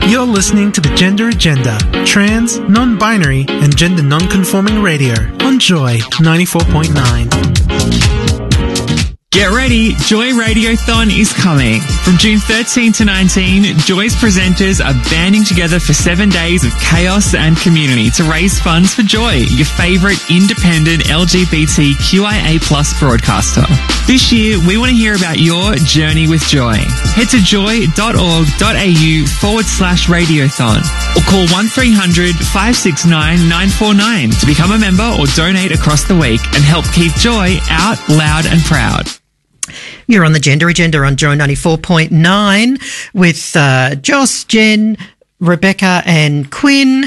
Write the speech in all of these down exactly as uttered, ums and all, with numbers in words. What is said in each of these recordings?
You're listening to the Gender Agenda, trans, non-binary, and gender non-conforming radio on Joy ninety-four point nine. Get ready, Joy Radiothon is coming. From June thirteenth to nineteenth, Joy's presenters are banding together for seven days of chaos and community to raise funds for Joy, your favourite independent L G B T Q I A plus broadcaster. This year, we want to hear about your journey with Joy. Head to joy.org.au forward slash radiothon or call one three hundred five six nine nine four nine to become a member or donate across the week and help keep Joy out loud and proud. You're on the Gender Agenda on Joy ninety-four point nine with uh, Joss, Jen, Rebecca and Quinn.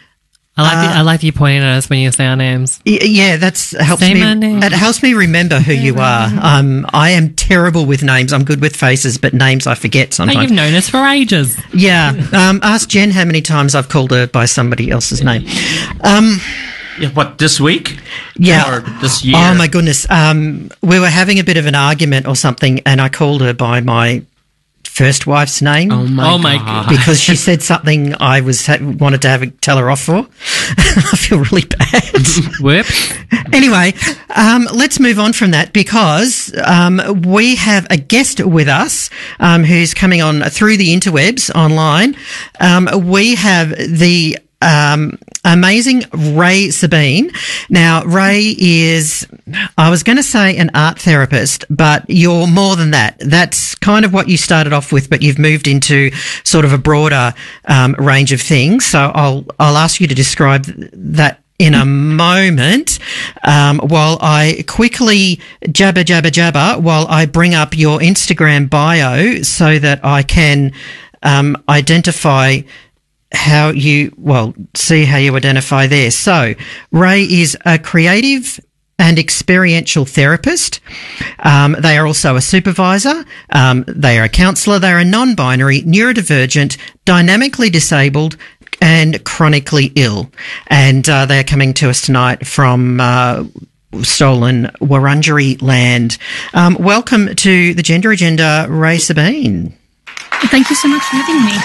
I like, uh, the, I like you pointing at us when you say our names. Y- yeah, that's helps Say me. my name. It helps me remember who you are. Um, I am terrible with names. I'm good with faces, but names I forget Oh, sometimes. you've known us for ages. Yeah. Um, ask Jen how many times I've called her by somebody else's name. Um, Yeah, what, this week? Yeah. Or this year? Oh, my goodness. Um, we were having a bit of an argument or something, and I called her by my first wife's name. Oh, my Oh, my God. God. Because she said something I was ha- wanted to have a, tell her off for. I feel really bad. Whoops. Anyway, um, let's move on from that because um, we have a guest with us um, who's coming on through the interwebs online. Um, we have the um, amazing Ray Sabine. Now, Ray is, I was going to say an art therapist, but you're more than that. That's kind of what you started off with, but you've moved into sort of a broader um, range of things. So I'll I'll ask you to describe that in a moment, um, while I quickly jabber, jabber, jabber, while I bring up your Instagram bio so that I can um, identify how you, well, see how you identify there. So Ray is a creative and experiential therapist. Um, they are also a supervisor. Um, they are a counsellor. They are a non-binary, neurodivergent, dynamically disabled, and chronically ill. And uh, they are coming to us tonight from uh, stolen Wurundjeri land. Um, welcome to the Gender Agenda, Ray Sabine. Thank you so much for having me.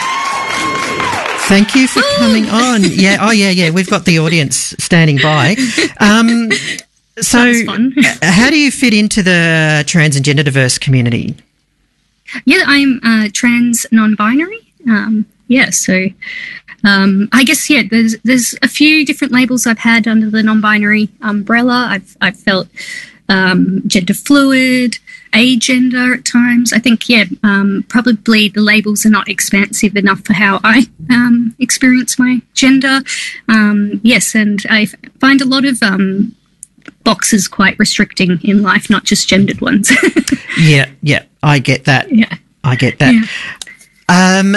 Thank you for coming on. Yeah, oh yeah, yeah. We've got the audience standing by. Um, so, That was fun. how do you fit into the trans and gender diverse community? Yeah, I'm uh, trans non-binary. Um, yeah, so um, I guess yeah. There's there's a few different labels I've had under the non-binary umbrella. I've I've felt um, gender fluid, agender at times. I think yeah, um, probably the labels are not expansive enough for how I um, experience my gender. Um, yes, and I find a lot of um, boxes quite restricting in life, not just gendered ones. Yeah, yeah. I get that. Yeah. I get that. Yeah. Um,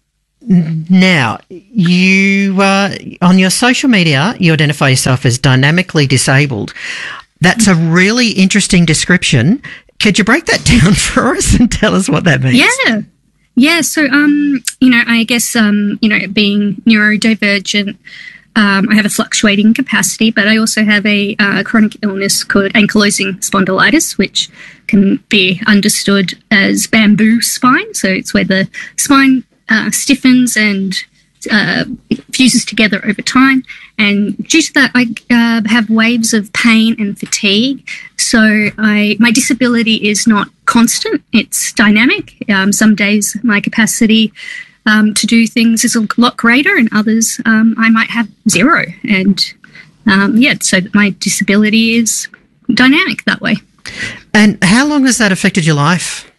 now, you uh, on your social media, you identify yourself as dynamically disabled. That's a really interesting description. Could you break that down for us and tell us what that means? Yeah. Yeah. So, um, you know, I guess, um, you know, being neurodivergent, um, I have a fluctuating capacity, but I also have a uh, chronic illness called ankylosing spondylitis, which can be understood as bamboo spine. So it's where the spine uh, stiffens and uh, fuses together over time. And due to that, I uh, have waves of pain and fatigue. So I, my disability is not constant; it's dynamic. Um, some days my capacity um, to do things is a lot greater, and others um, I might have zero. And um, yeah, so my disability is dynamic that way. And how long has that affected your life?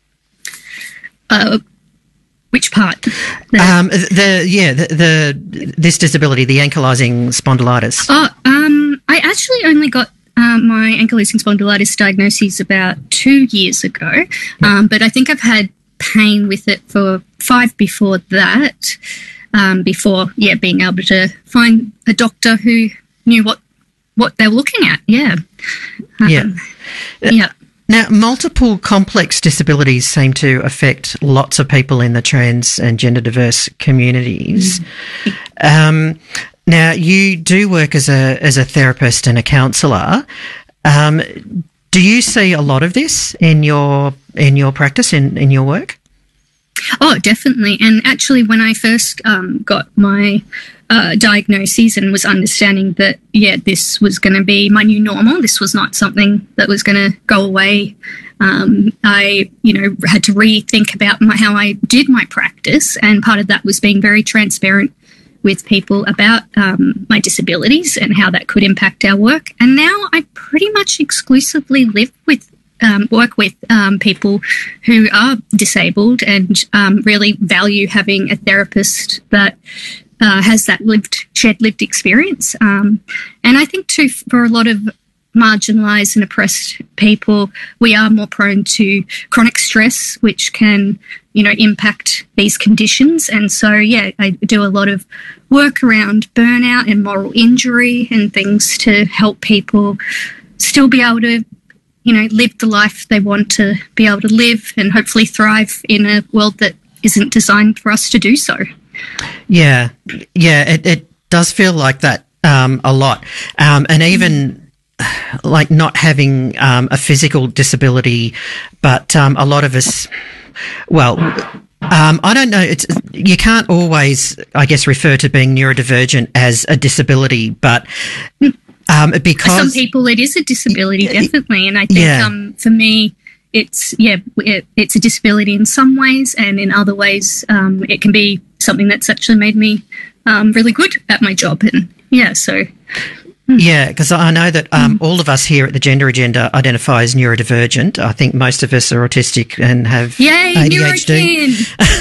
Uh, Which part? The, Um, the yeah, the, the this disability, the ankylosing spondylitis. oh, um, I actually only got um, my ankylosing spondylitis diagnosis about two years ago, um, but I think I've had pain with it for five before that. Um, before, yeah, being able to find a doctor who knew what what they were looking at. Yeah, um, Yeah. yeah. Now, multiple complex disabilities seem to affect lots of people in the trans and gender diverse communities. Um, now, you do work as a as a therapist and a counsellor. Um, do you see a lot of this in your in your practice in, in your work? Oh, definitely. And actually, when I first um, got my uh, diagnoses and was understanding that, yeah, this was going to be my new normal, this was not something that was going to go away, um, I, you know, had to rethink about my, how I did my practice. And part of that was being very transparent with people about um, my disabilities and how that could impact our work. And now I pretty much exclusively live with Um, work with um, people who are disabled and um, really value having a therapist that uh, has that lived, shared lived experience. Um, and I think too, for a lot of marginalised and oppressed people, we are more prone to chronic stress, which can, you know, impact these conditions. And so, yeah, I do a lot of work around burnout and moral injury and things to help people still be able to, you know, live the life they want to be able to live and hopefully thrive in a world that isn't designed for us to do so. Yeah, yeah, it, it does feel like that um, a lot. Um, and even like not having um, a physical disability, but um, a lot of us, well, um, I don't know, it's, you can't always, I guess, refer to being neurodivergent as a disability, but... Um, because for some people it is a disability, definitely, and I think yeah. um, for me it's yeah it, it's a disability in some ways, and in other ways um, it can be something that's actually made me um, really good at my job, and yeah, so yeah, because I know that um, mm. all of us here at the Gender Agenda identify as neurodivergent. I think most of us are autistic and have Yay, A D H D.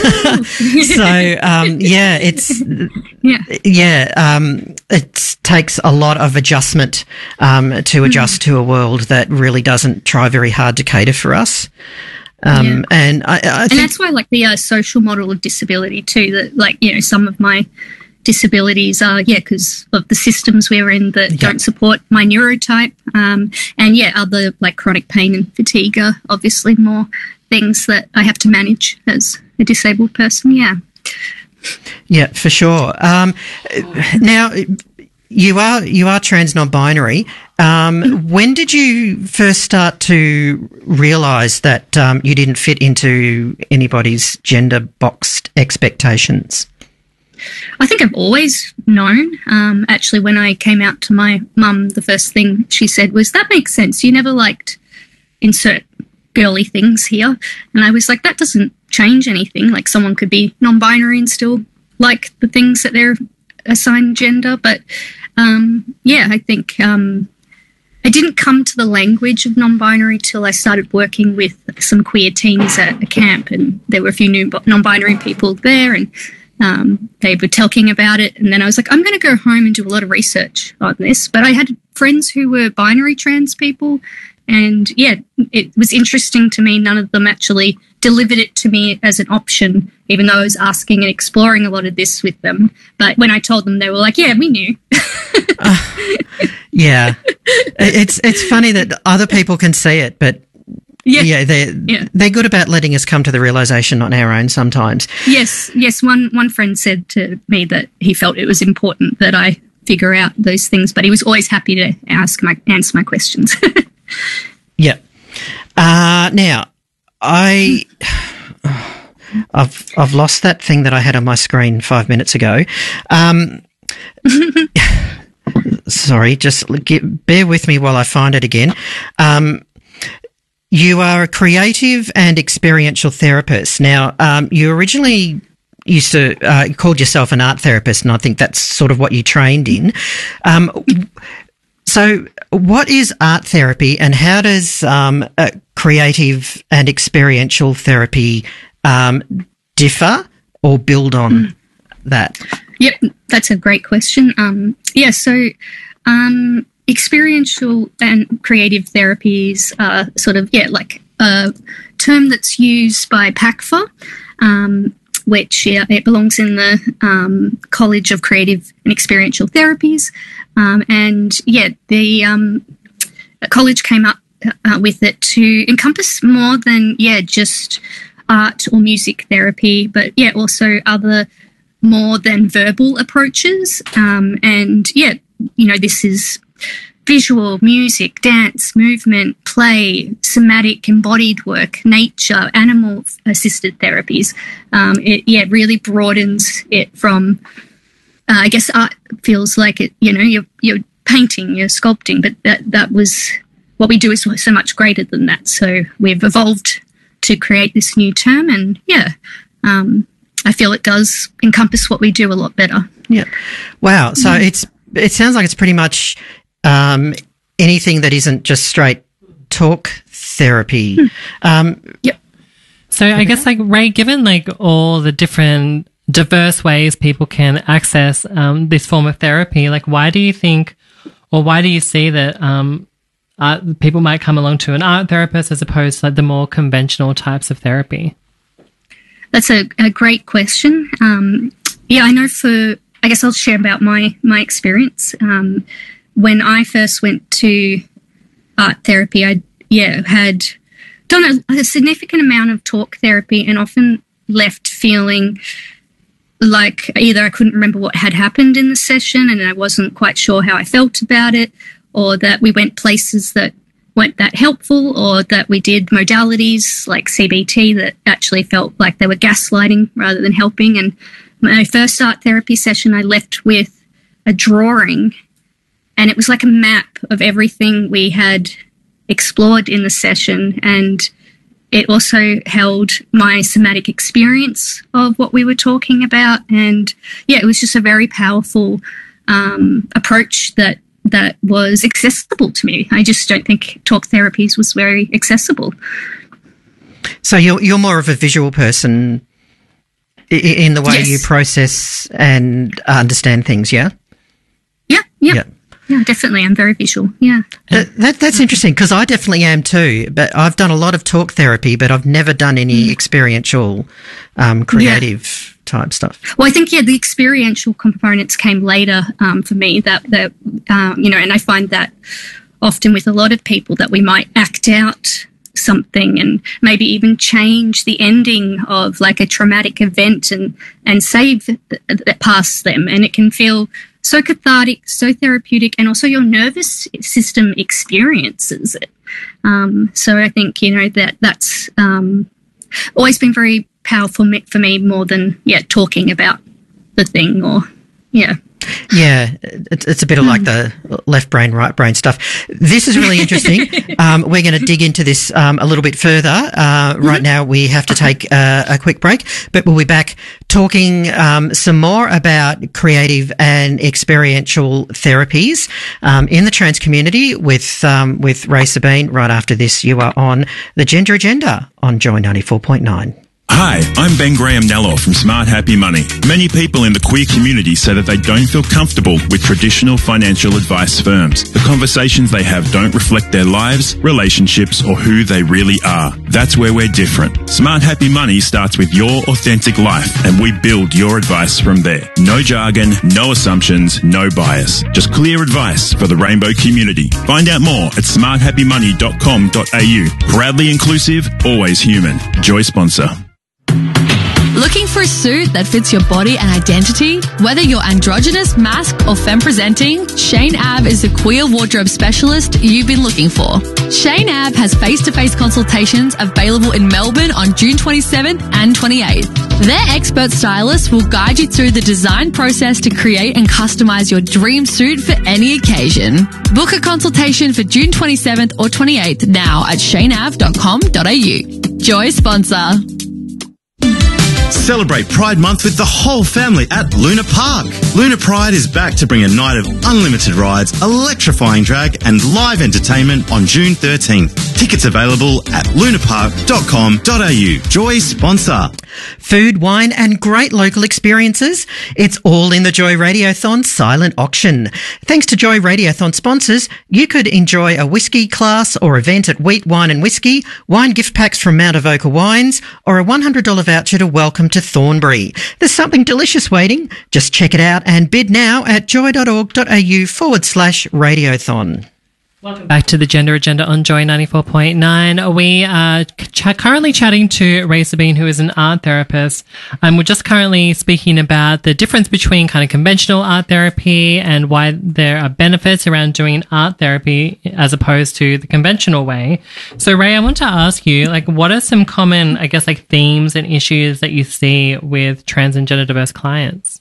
so um, yeah, it's yeah, yeah, um, it takes a lot of adjustment um, to adjust mm. to a world that really doesn't try very hard to cater for us. Um, yeah. And I, I think and that's why, like the uh, social model of disability too. That, like, you know, some of my disabilities are, yeah, because of the systems we're in that yeah. don't support my neurotype. Um, and, yeah, other, like, chronic pain and fatigue are obviously more things that I have to manage as a disabled person, yeah. Yeah, for sure. Um, now, you are you are trans non-binary. Um, mm-hmm. When did you first start to realise that um, you didn't fit into anybody's gender-boxed expectations? I think I've always known. Um, actually, when I came out to my mum, the first thing she said was, "That makes sense. You never liked insert girly things here." And I was like, that doesn't change anything. Like, someone could be non-binary and still like the things that they're assigned gender. But, um, yeah, I think um, I didn't come to the language of non-binary till I started working with some queer teens at a camp, and there were a few new non-binary people there, and Um, they were talking about it, and then I was like, I'm going to go home and do a lot of research on this. But I had friends who were binary trans people, and yeah, it was interesting to me. None of them actually delivered it to me as an option, even though I was asking and exploring a lot of this with them. But when I told them, they were like, yeah, we knew. uh, yeah. It's, it's funny that other people can see it, but Yeah, yeah, they're, yeah. they're good about letting us come to the realisation on our own sometimes. Yes, yes. One one friend said to me that he felt it was important that I figure out those things, but he was always happy to ask my answer my questions. Yeah. Uh, now, I, I've I've lost that thing that I had on my screen five minutes ago. Um, sorry, just get, bear with me while I find it again. Um, You are a creative and experiential therapist. Now, um, you originally used to uh, called yourself an art therapist, and I think that's sort of what you trained in. Um, so, what is art therapy, and how does um, a creative and experiential therapy um, differ or build on mm. that? Yep, that's a great question. Um, yeah, so. Um, Experiential and creative therapies are sort of, yeah, like a term that's used by P A C F A, um, which yeah, it belongs in the um, College of Creative and Experiential Therapies. Um, and, yeah, the um, college came up uh, with it to encompass more than, yeah, just art or music therapy, but, yeah, also other more than verbal approaches. Um, and, yeah, you know, this is visual, music, dance, movement, play, somatic, embodied work, nature, animal-assisted therapies. Um, it, yeah, really broadens it from, uh, I guess art feels like it, you know, you're, you're painting, you're sculpting, but that, that was, what we do is so much greater than that. So we've evolved to create this new term, and yeah, um, I feel it does encompass what we do a lot better. Yeah. Wow. So mm. it's, it sounds like it's pretty much Um, anything that isn't just straight talk therapy. Hmm. Um, yep. So I guess, like, Ray, given like all the different diverse ways people can access um, this form of therapy, like, why do you think, or why do you see that um, art, people might come along to an art therapist as opposed to like the more conventional types of therapy? That's a, a great question. Um, yeah, I know for, I guess I'll share about my, my experience. Um, When I first went to art therapy, I yeah had done a, a significant amount of talk therapy, and often left feeling like either I couldn't remember what had happened in the session and I wasn't quite sure how I felt about it, or that we went places that weren't that helpful, or that we did modalities like C B T that actually felt like they were gaslighting rather than helping. And my first art therapy session, I left with a drawing, and it was like a map of everything we had explored in the session. And it also held my somatic experience of what we were talking about. And yeah, it was just a very powerful um, approach that that was accessible to me. I just don't think talk therapies was very accessible. So you're, you're more of a visual person in the way yes. you process and understand things, yeah? Yeah, yeah. Yeah. Yeah, definitely. I'm very visual. Yeah. That, that, that's interesting, because I definitely am too, but I've done a lot of talk therapy, but I've never done any experiential, um, creative yeah. type stuff. Well, I think, yeah, the experiential components came later um, for me, that, that um, you know, and I find that often with a lot of people that we might act out something and maybe even change the ending of like a traumatic event and, and save that past them. And it can feel so cathartic, so therapeutic, and also your nervous system experiences it. Um, so I think, you know, that that's um, always been very powerful for me, more than, yeah, talking about the thing or, yeah. Yeah, it's, it's a bit of like the left brain, right brain stuff. This is really interesting. um, we're going to dig into this um, a little bit further. Uh, mm-hmm. Right now we have to take uh, a quick break, but we'll be back talking um, some more about creative and experiential therapies um, in the trans community with um, with Ray Sabine right after this. You are on The Gender Agenda on Joy ninety-four point nine. Hi, I'm Ben Graham-Nello from Smart Happy Money. Many people in the queer community say that they don't feel comfortable with traditional financial advice firms. The conversations they have don't reflect their lives, relationships, or who they really are. That's where we're different. Smart Happy Money starts with your authentic life, and we build your advice from there. No jargon, no assumptions, no bias. Just clear advice for the rainbow community. Find out more at smart happy money dot com dot a u. Proudly inclusive, always human. Joy sponsor. Looking for a suit that fits your body and identity? Whether you're androgynous, masc, or femme presenting, Shane Ab is the queer wardrobe specialist you've been looking for. Shane Ab has face-to-face consultations available in Melbourne on June twenty-seventh and twenty-eighth. Their expert stylists will guide you through the design process to create and customize your dream suit for any occasion. Book a consultation for June twenty-seventh or twenty-eighth now at shane av dot com dot a u. Joy sponsor. Celebrate Pride Month with the whole family at Luna Park. Luna Pride is back to bring a night of unlimited rides, electrifying drag and live entertainment on June thirteenth. Tickets available at luna park dot com dot a u. Joy sponsor. Food, wine and great local experiences. It's all in the Joy Radiothon silent auction. Thanks to Joy Radiothon sponsors, you could enjoy a whiskey class or event at Wheat Wine and Whiskey, wine gift packs from Mount Avoca Wines, or a one hundred dollars voucher to Welcome to Thornbury. There's something delicious waiting. Just check it out and bid now at joy dot org dot a u forward slash radiothon. Welcome back to the Gender Agenda on Joy ninety-four point nine. We are ch- currently chatting to Ray Sabine, who is an art therapist. Um, we're just currently speaking about the difference between kind of conventional art therapy and why there are benefits around doing art therapy as opposed to the conventional way. So, Ray, I want to ask you, like, what are some common, I guess, like themes and issues that you see with trans and gender diverse clients?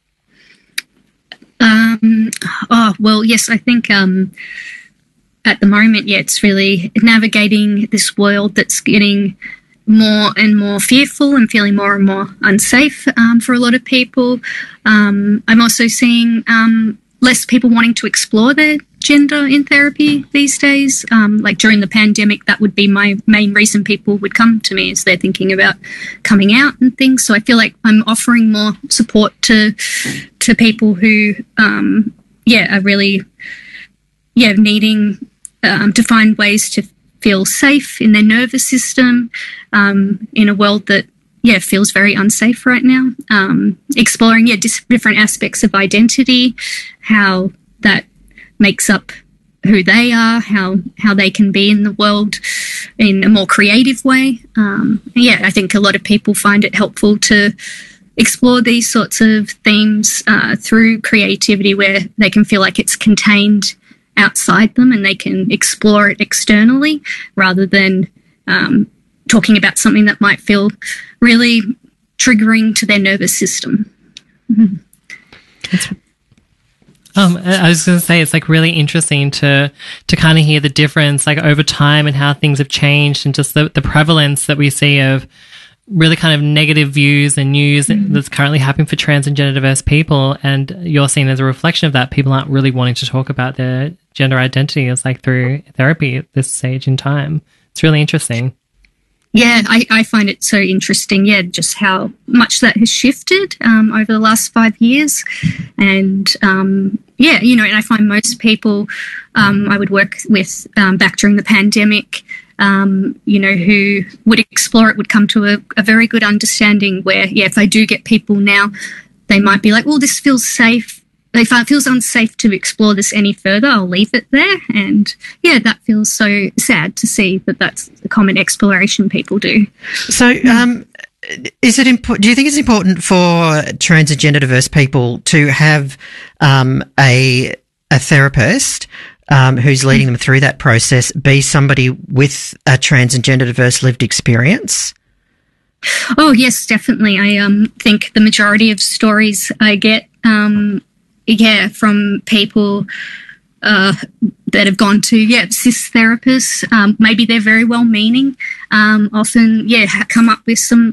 Um, oh, well, yes, I think... Um, At the moment, yeah, it's really navigating this world that's getting more and more fearful and feeling more and more unsafe um, for a lot of people. Um, I'm also seeing um, less people wanting to explore their gender in therapy these days. Um, like during the pandemic, that would be my main reason people would come to me, is they're thinking about coming out and things. So I feel like I'm offering more support to to people who, um, yeah, are really, yeah, needing Um, to find ways to feel safe in their nervous system um, in a world that, yeah, feels very unsafe right now. Um, exploring, yeah, dis- different aspects of identity, how that makes up who they are, how how they can be in the world in a more creative way. Um, yeah, I think a lot of people find it helpful to explore these sorts of themes uh, through creativity, where they can feel like it's contained outside them and they can explore it externally rather than um, talking about something that might feel really triggering to their nervous system. Mm-hmm. Um, I was going to say, it's like really interesting to to kind of hear the difference like over time and how things have changed, and just the, the prevalence that we see of really kind of negative views and news mm-hmm. that's currently happening for trans and gender diverse people. And you're seeing as a reflection of that, people aren't really wanting to talk about their gender identity as like through therapy at this stage in time. It's really interesting. Yeah, I, I find it so interesting, yeah, just how much that has shifted um, over the last five years. And, um, yeah, you know, and I find most people um, I would work with um, back during the pandemic, um, you know, who would explore it would come to a, a very good understanding where, yeah, if I do get people now, they might be like, well, this feels safe. If it feels unsafe to explore this any further, I'll leave it there. And yeah, that feels so sad to see that that's the common exploration people do. So, um, is it important? Do you think it's important for trans and gender diverse people to have um, a a therapist um, who's leading them through that process be somebody with a trans and gender diverse lived experience? Oh yes, definitely. I um, think the majority of stories I get. Um, Yeah, from people uh, that have gone to, yeah, cis therapists. Um, maybe they're very well-meaning. Um, often, yeah, come up with some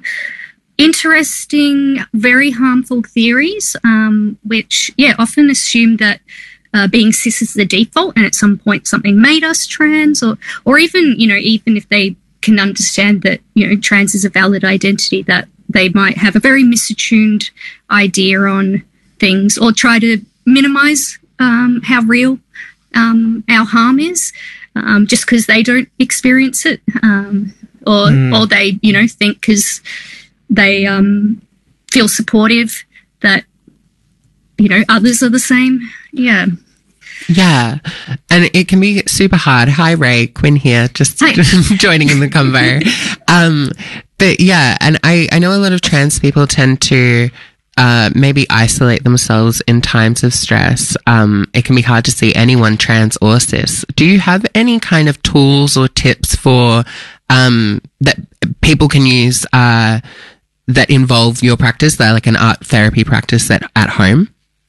interesting, very harmful theories, um, which, yeah, often assume that uh, being cis is the default and at some point something made us trans, or, or even, you know, even if they can understand that, you know, trans is a valid identity, that they might have a very misattuned idea on things, or try to minimize um, how real um, our harm is, um, just because they don't experience it, um, or mm. or they, you know, think because they um, feel supportive that, you know, others are the same. Yeah. Yeah, and it can be super hard. Hi, Ray, Quinn here, just joining in the convo. um, but yeah, and I, I know a lot of trans people tend to Uh, maybe isolate themselves in times of stress. Um, it can be hard to see anyone trans or cis. Do you have any kind of tools or tips for um, that people can use uh, that involve your practice, that like an art therapy practice that at home?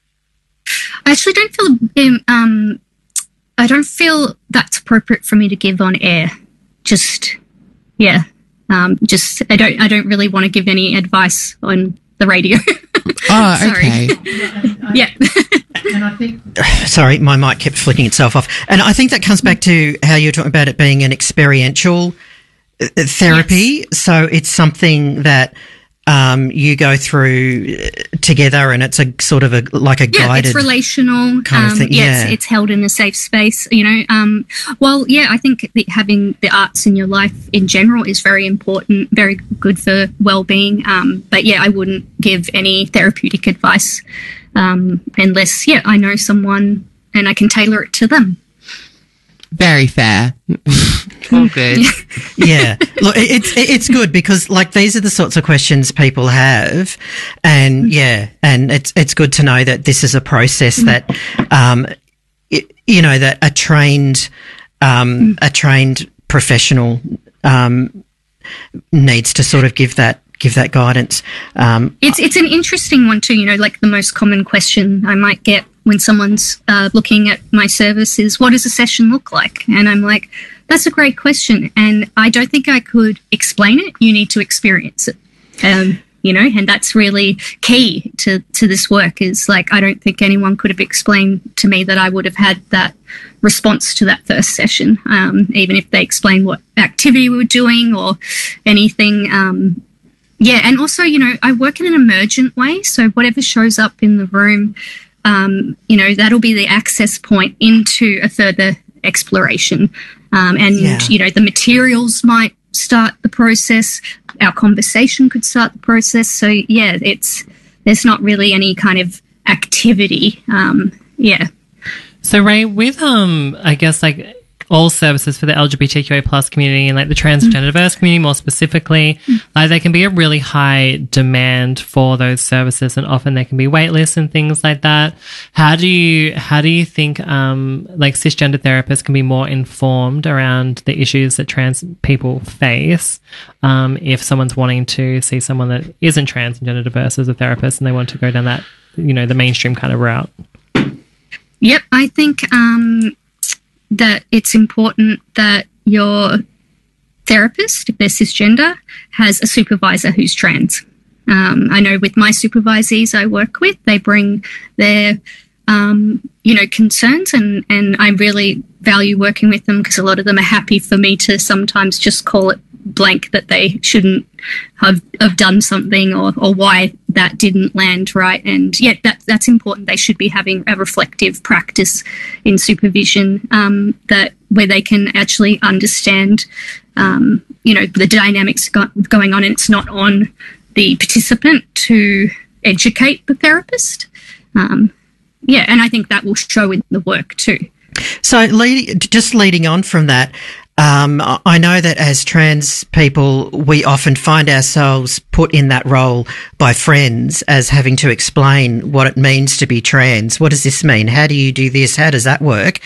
I actually don't feel um, I don't feel that's appropriate for me to give on air. Just yeah, um, just I don't I don't really want to give any advice on the radio. Oh, okay. Yeah. And I think, sorry, my mic kept flicking itself off. And I think that comes back to how you're talking about it being an experiential therapy. Yes. So it's something that um, you go through together, and it's a sort of a like a yeah, guided, it's relational kind um, of thing. Yeah, Yeah, it's, it's held in a safe space. You know, um, well, yeah, I think that having the arts in your life in general is very important, very good for well-being. Um, but yeah, I wouldn't give any therapeutic advice um, unless, yeah, I know someone and I can tailor it to them. Very fair. All good. Yeah. Look, it- it's it's good because like these are the sorts of questions people have, and yeah, and it's it's good to know that this is a process that, um, it, you know, that a trained um a trained professional um needs to sort of give that give that guidance. Um, It's it's an interesting one too. You know, like the most common question I might get when someone's uh, looking at my service is, "What does a session look like?" And I'm like, "That's a great question, and I don't think I could explain it. You need to experience it." Um, you know, and that's really key to to this work. Is like I don't think anyone could have explained to me that I would have had that response to that first session, um, even if they explained what activity we were doing or anything. Um, Yeah, and also, you know, I work in an emergent way, so whatever shows up in the room, um, you know, that'll be the access point into a further exploration. Um, and, Yeah. you know, the materials might start the process, our conversation could start the process. So, yeah, it's there's not really any kind of activity. Um, yeah. So, Ray, with, um, I guess, like, all services for the L G B T Q A plus community and like the trans and gender diverse community more specifically, like there can be a really high demand for those services, and often there can be wait lists and things like that. How do you how do you think um like cisgender therapists can be more informed around the issues that trans people face um if someone's wanting to see someone that isn't trans and gender diverse as a therapist and they want to go down that, you know, the mainstream kind of route? Yep, I think um that it's important that your therapist, if they're cisgender, has a supervisor who's trans. Um, I know with my supervisees I work with, they bring their, um, you know, concerns, and, and I really value working with them because a lot of them are happy for me to sometimes just call it blank that they shouldn't have, have done something or, or why that didn't land right. And yet that that's important. They should be having a reflective practice in supervision um, that where they can actually understand, um, you know, the dynamics go- going on, and it's not on the participant to educate the therapist. Um, yeah, and I think that will show in the work too. So, lead, just leading on from that, um, I know that as trans people, we often find ourselves put in that role by friends as having to explain what it means to be trans. What does this mean? How do you do this? How does that work?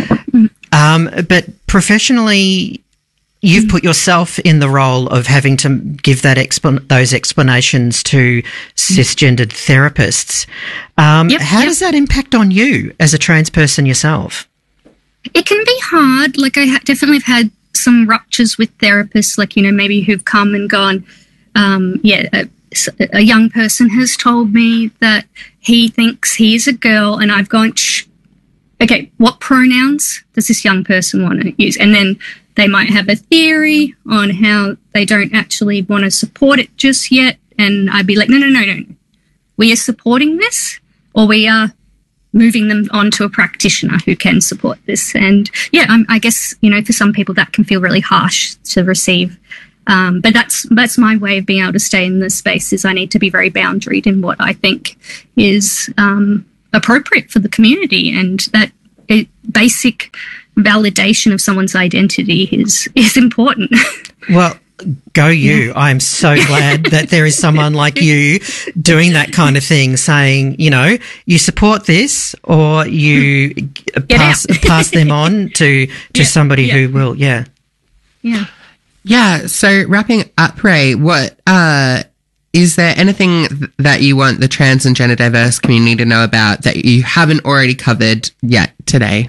Um, but professionally, you've put yourself in the role of having to give that explan- those explanations to cisgendered therapists. Um, Yep, how yep. does that impact on you as a trans person yourself? It can be hard. Like I ha- definitely have had some ruptures with therapists, like, you know, maybe who've come and gone. Um, yeah, a, a young person has told me that he thinks he is a girl, and I've gone, shh, okay, what pronouns does this young person want to use? And then they might have a theory on how they don't actually want to support it just yet. And I'd be like, no, no, no, no, no. We are supporting this, or we are moving them on to a practitioner who can support this. And yeah, I'm, I guess, you know, for some people that can feel really harsh to receive. Um, but that's that's my way of being able to stay in this space, is I need to be very boundaried in what I think is um, appropriate for the community, and that it, basic validation of someone's identity is is important. Well, go you. I'm so glad that there is someone like you doing that kind of thing, saying, you know, you support this, or you pass pass them on to, to Yeah, somebody yeah. who will, yeah. Yeah. Yeah. So wrapping up, Ray, what, uh, is there anything th- that you want the trans and gender diverse community to know about that you haven't already covered yet today?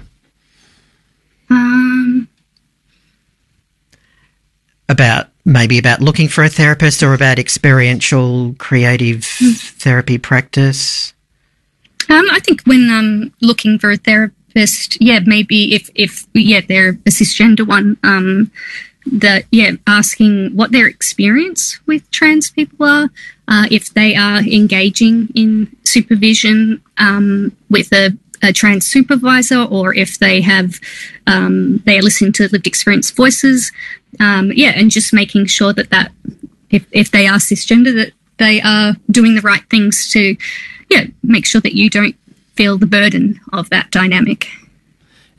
Um, About maybe about looking for a therapist, or about experiential creative therapy practice. Um, I think when um, looking for a therapist, yeah, maybe if, if yeah, they're a cisgender one, um, that, yeah, asking what their experience with trans people are, uh, if they are engaging in supervision um, with a, a trans supervisor, or if they have, um, they are listening to lived experience voices, um, yeah, and just making sure that that, if, if they are cisgender, that they are doing the right things to, yeah, make sure that you don't feel the burden of that dynamic.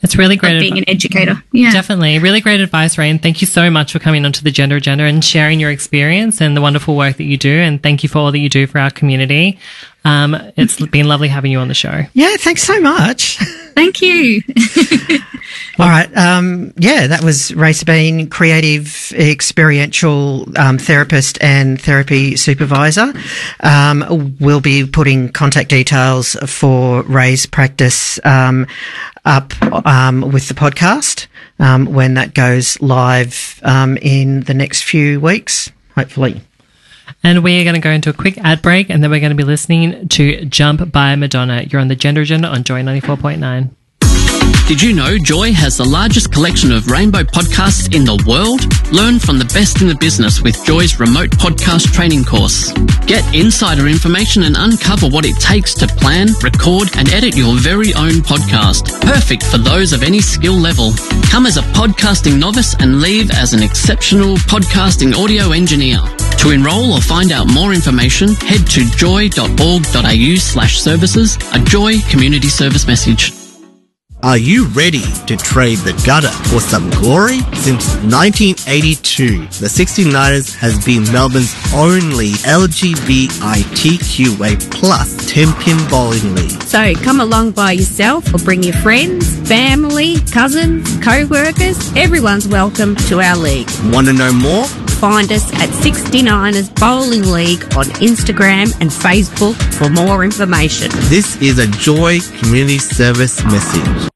It's really great. Of being an educator. Yeah. Definitely. Really great advice, Ray. And thank you so much for coming onto the Gender Agenda and sharing your experience and the wonderful work that you do. And thank you for all that you do for our community. Um, it's been lovely having you on the show. Yeah, thanks so much. Thank you. All right. Um, yeah, that was Ray Sabine, creative, experiential um, therapist and therapy supervisor. Um, we'll be putting contact details for Ray's practice um, up um, with the podcast um, when that goes live um, in the next few weeks, hopefully. And we are going to go into a quick ad break, and then we're going to be listening to Jump by Madonna. You're on the Gender Agenda on Joy ninety-four point nine. Did you know Joy has the largest collection of rainbow podcasts in the world? Learn from the best in the business with Joy's remote podcast training course. Get insider information and uncover what it takes to plan, record, and edit your very own podcast. Perfect for those of any skill level. Come as a podcasting novice and leave as an exceptional podcasting audio engineer. To enrol or find out more information, head to joy.org.au slash services, a Joy community service message. Are you ready to trade the gutter for some glory? Since nineteen eighty-two, the sixty-niners has been Melbourne's only L G B T Q A plus ten-pin bowling league. So come along by yourself or bring your friends, family, cousins, co-workers. Everyone's welcome to our league. Want to know more? Find us at sixty-niners Bowling League on Instagram and Facebook for more information. This is a Joy community service message.